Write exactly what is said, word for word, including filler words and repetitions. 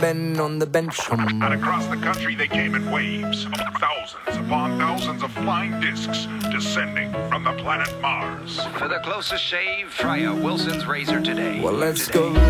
men on the bench. And across the country they came in waves, thousands upon thousands of flying discs descending from the planet Mars. For the closest shave, try a Wilson's razor today. Well, let's Today. go.